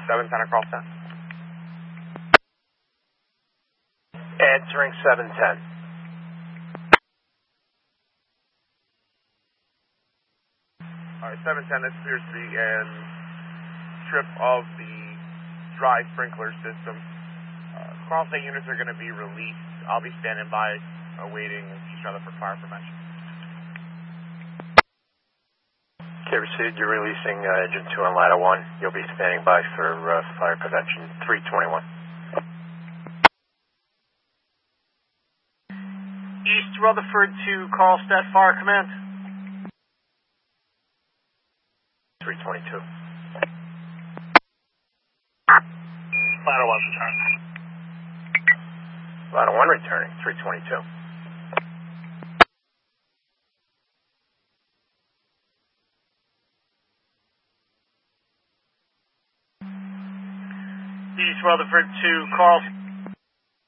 710 across 10. Answering 710. Alright, 710, this appears to be a strip of the dry sprinkler system. Crawl state units are going to be released. I'll be standing by, awaiting each other for fire prevention. Okay, received. You're releasing engine 2 on ladder 1. You'll be standing by for fire prevention 321. East Rutherford to Carlstadt Fire Command. 322. Ladder 1 return. Ladder 1 returning 322. East Rutherford to Carlstadt.